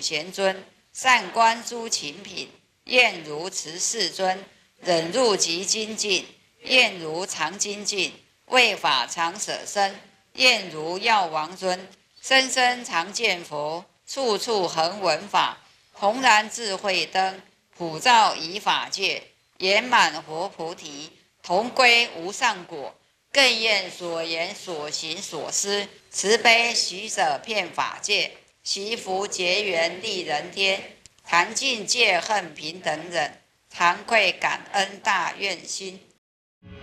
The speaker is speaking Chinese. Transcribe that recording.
贤尊，善观诸禽品，愿如慈世尊，忍辱极精进，愿如常精进，为法常舍身，愿如药王尊，生生常见佛，处处恒闻法，弘然智慧灯，普照以法界，圆满活菩提，同归无上果。更愿所言所行所思，慈悲喜舍遍法界，祈福结缘利人天，禅尽戒恨平等忍，惭愧感恩大愿心。